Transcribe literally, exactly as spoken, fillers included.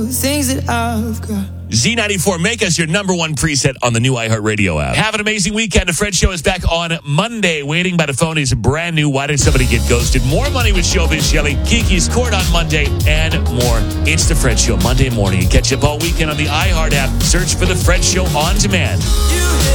Things that I've got. Z ninety-four, make us your number one preset on the new iHeartRadio app. Have an amazing weekend. The Fred Show is back on Monday. Waiting by the Phone is brand new. Why Did Somebody Get Ghosted? More Money with Showbiz Shelley. Kiki's Court on Monday and more. It's the Fred Show Monday morning. Catch up all weekend on the iHeart app. Search for the Fred Show on demand. You